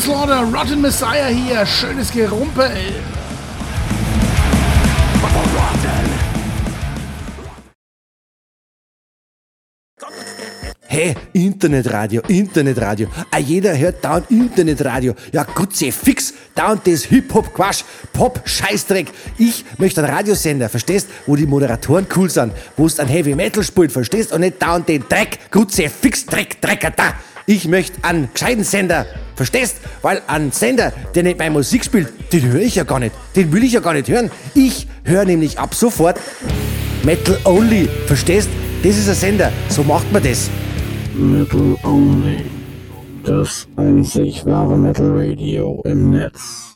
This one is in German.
Manslaughter, Rotten Messiah hier, schönes Gerumpel. Hey, Internetradio. Jeder hört dauernd Internetradio. Ja, gut, sehr fix. Dauernd das Hip-Hop-Quatsch, Pop-Scheißdreck. Ich möchte einen Radiosender, verstehst? Wo die Moderatoren cool sind, wo es ein Heavy-Metal spielt, verstehst? Und nicht dauernd den Dreck. Gut, sehr fix, Drecker da. Ich möchte einen gescheiten Sender, verstehst? Weil ein Sender, der nicht meine Musik spielt, den höre ich ja gar nicht. Den will ich ja gar nicht hören. Ich höre nämlich ab sofort Metal Only, verstehst? Das ist ein Sender, so macht man das. Metal Only. Das einzig wahre Metal Radio im Netz.